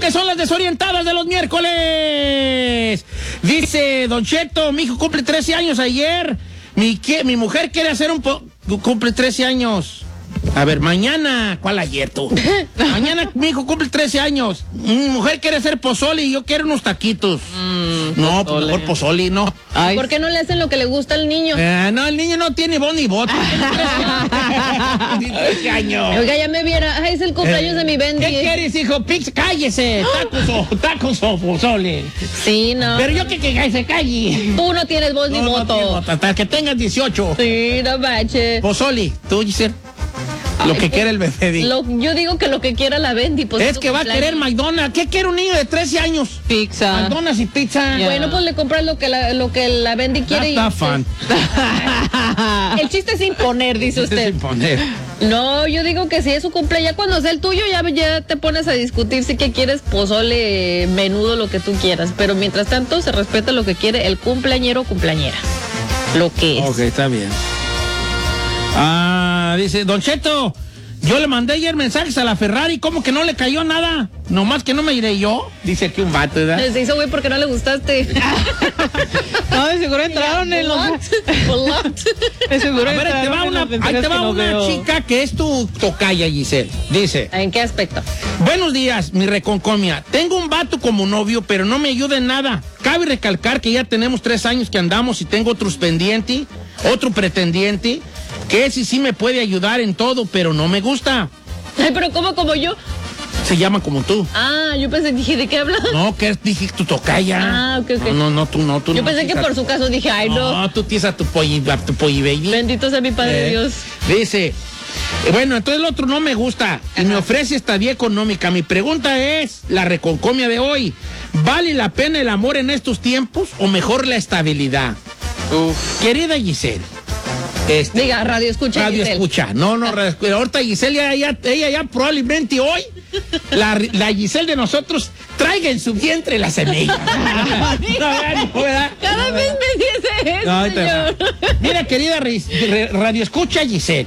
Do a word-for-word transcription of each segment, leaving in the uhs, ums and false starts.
¿Cuáles son las desorientadas de los miércoles? Dice Don Cheto, mi hijo cumple trece años ayer. Mi, que, mi mujer quiere hacer un... Po cumple trece años. A ver, mañana... ¿Cuál ayer tú? Mañana mi hijo cumple trece años. Mi mujer quiere hacer pozole y yo quiero unos taquitos. Mm, no, pues mejor pozole, no. Ay. ¿Por qué no le hacen lo que le gusta al niño? Eh, no, el niño no tiene voz ni voto. trece años. Oiga, ya me viera. Ay, es el cumpleaños eh, de mi Bendy. ¿Qué quieres, hijo? Pix, cállese. Tacos o tacos o pozole. Sí, no. Pero yo que, que se calle. Tú no tienes voz no, ni voto. No voto. Hasta que tengas dieciocho. Sí, no manches. Pozole, tú, Giselle. Lo que quiere el bebé. Lo, yo digo que lo que quiera la Bendy. Pues es que va a querer McDonald's. ¿Qué quiere un niño de trece años? Pizza. McDonald's y pizza. Yeah. Bueno, pues le compras lo que la, lo que la Bendy quiere. Está fan. El chiste es imponer, dice usted. Es imponer. No, yo digo que si es su cumpleaños, ya cuando sea el tuyo, ya, ya te pones a discutir si que quieres pozole, menudo, lo que tú quieras. Pero mientras tanto, se respeta lo que quiere el cumpleañero o cumpleañera. Lo que es. Ok, está bien. Ah, dice, Don Cheto, yo le mandé ayer mensajes a la Ferrari, ¿cómo que no le cayó nada? Nomás que no me iré yo. Dice aquí un vato, ¿verdad? Se hizo güey porque no le gustaste. No, de seguro entraron en los... De seguro a ver, ahí te va una, ahí te va no una veo. chica que es tu tocaya, Giselle. Dice... ¿En qué aspecto? Buenos días, mi reconcomia. Tengo un vato como novio, pero no me ayuda en nada. Cabe recalcar que ya tenemos tres años que andamos y tengo otros pendientes, otro pretendiente, que ese sí me puede ayudar en todo, pero no me gusta. Ay, pero ¿cómo como yo? Se llama como tú. Ah, yo pensé, dije, ¿de qué hablas? No, que dije tu tocaya. Ah, ok, ok. No, no, no, tú no, tú yo no. pensé que por su caso dije, ay, no. No, tú tienes a tu polly, a tu polly baby. Bendito sea mi Padre eh, Dios. Dice, bueno, entonces el otro no me gusta y me ofrece estadía económica. Mi pregunta es, la reconcomia de hoy, ¿vale la pena el amor en estos tiempos o mejor la estabilidad? Uf. Querida Giselle. Este, Diga, radio escucha. Radio Giselle. escucha. No, no, radio escucha. Ahorita Giselle, ya, ya, ella ya probablemente hoy, la, la Giselle de nosotros, traiga en su vientre la semilla. no, no, ¿verdad? Cada no, vez me dice eso, no, señor. Mira, querida radio escucha Giselle,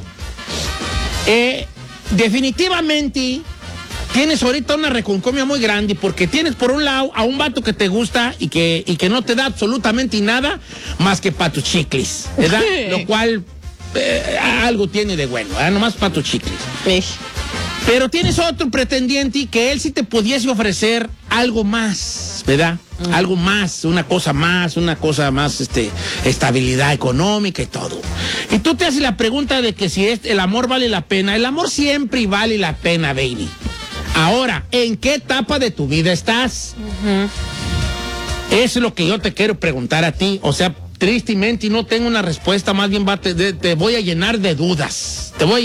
eh, definitivamente tienes ahorita una reconcomia muy grande porque tienes por un lado a un vato que te gusta y que, y que no te da absolutamente nada más que para tus chicles, ¿verdad? Sí. Lo cual eh, algo tiene de bueno, ¿verdad? Nomás para tus chicles. Sí. Pero tienes otro pretendiente que él sí te pudiese ofrecer algo más, ¿verdad? Mm. Algo más, una cosa más, una cosa más, este, estabilidad económica y todo. Y tú te haces la pregunta de que si es, el amor vale la pena. El amor siempre vale la pena, baby. Ahora, ¿en qué etapa de tu vida estás? Uh-huh. Eso es lo que yo te quiero preguntar a ti. O sea, tristemente no tengo una respuesta, más bien va, te, te voy a llenar de dudas. Te voy a